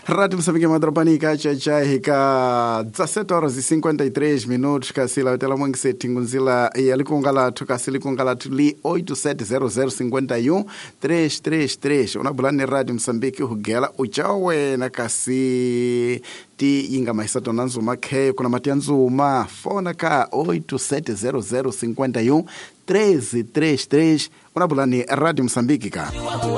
Rádio Moçambique Madropani Kacha hika 17h53 kasila tela mwangi setingunzila yalikongala tukasili kongala tuli 870051 unabulani Radio Moçambique hugela uchawe na kasi ti inga maisato nanzuma ke kuna matianzuma fona ka 870051 1333 unabulani Radio Moçambique ka